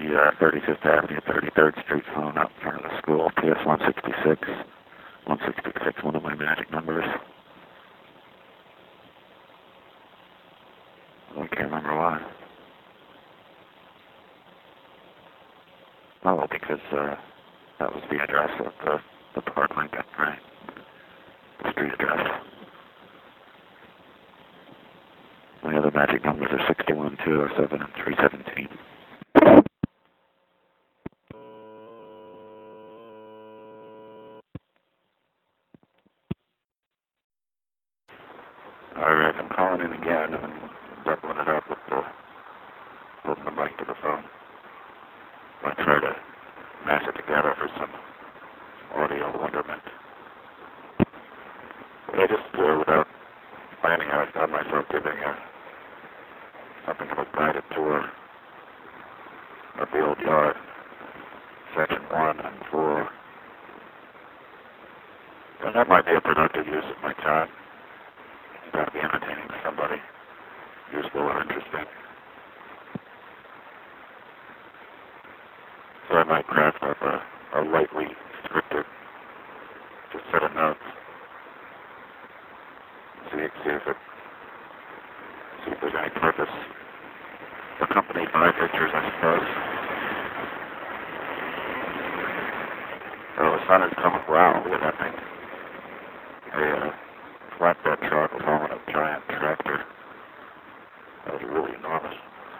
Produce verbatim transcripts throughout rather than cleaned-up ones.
uh, thirty-fifth Avenue, thirty-third Street phone out in front of the school, P S one sixty-six. one sixty-six, one of my magic numbers. I can't remember why. Oh, because uh, that was the address of the, the Park Lincoln, right? The street address. My other magic numbers are sixty-one, two oh seven, and three seventeen. Alright, I'm calling in again and doubling it up with the, putting the mic to the phone. I try to mash it together for some audio wonderment. But I just, uh, without planning, I found myself giving a, something of a guided tour of the old yard, section one and four. And that might be a productive use of my time. Got to be entertaining to somebody, useful or interesting. So I might craft up a, a lightly scripted just set of notes. See, see if it, see if there's any purpose. Accompanied by pictures, I suppose. Oh, the sun has come up. Wow, look at that thing. A uh, flatbed truck was hauling a giant tractor. That was really enormous.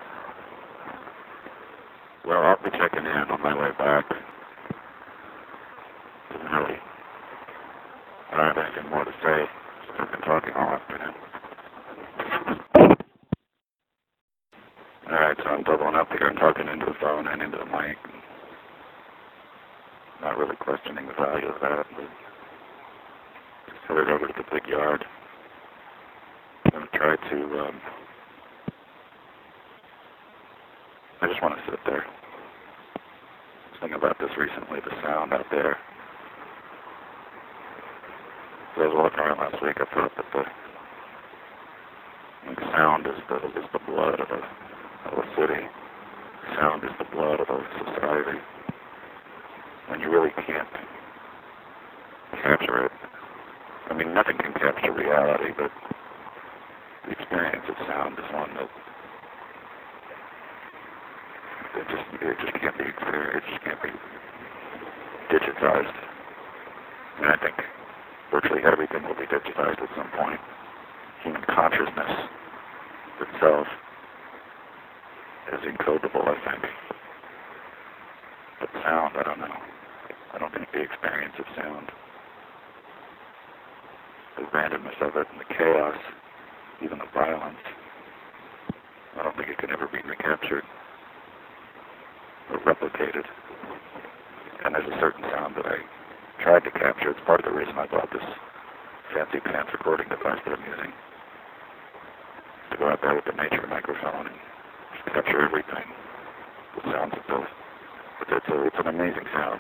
Well, I'll be checking in on my way back. Didn't really I don't have anything more to say. I've been talking all afternoon. Alright, so I'm doubling up here and talking into the phone and into the mic. Not really questioning the value of that, but just headed over to the big yard. I'm going to try to, um, I just want to sit there. I was thinking about this recently, the sound out there. As I was walking around last week, I thought that the, the sound is the, is the blood of a, of a city. Sound is the blood of a society. When you really can't capture it. I mean, nothing can capture reality, but the experience of sound is one that it just it just can't be experienced. It just can't be digitized. And I think virtually everything will be digitized at some point. Human consciousness itself is encodable, I think. But sound, I don't know. I don't think the experience of sound, the randomness of it and the chaos, even the violence, I don't think it can ever be recaptured or replicated. And there's a certain sound that I tried to capture. It's part of the reason I bought this fancy pants recording device that I'm using. To go out there with the nature microphone and just capture everything. The sounds of the But it's, a, it's an amazing sound.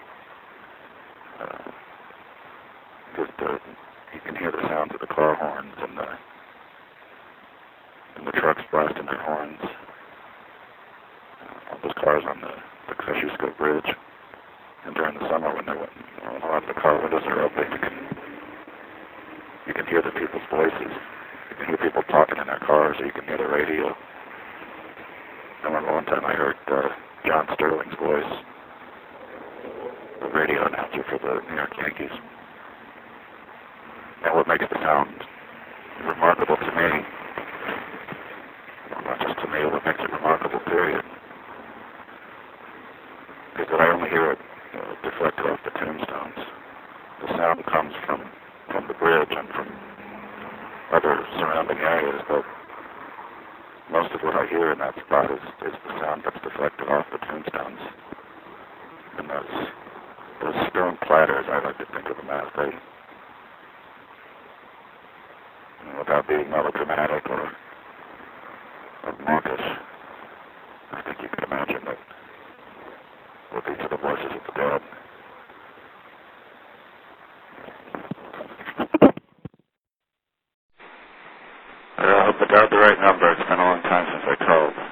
Uh, just uh, you can hear the sounds of the car horns and the and the trucks blasting their horns. Uh, all those cars on the, the Kosciuszko Bridge. And during the summer when, they went, you know, a lot of the car windows are open, you can you can hear the people's voices. You can hear people talking in their cars, or you can hear the radio. I remember one time I heard uh, John Sterling's voice, the radio announcer for the New York Yankees. And what makes the sound remarkable to me, well, not just to me, what makes it remarkable, period, is that I only hear it uh, deflected off the tombstones. The sound comes from, from the bridge and from other surrounding areas, but most of what I hear in that spot is, is the sound that's deflected off the tombstones. And those, those stone platters, I like to think of them as, they, you know, without being melodramatic or, or mawkish, I think you could imagine that with each of the voices of the dead,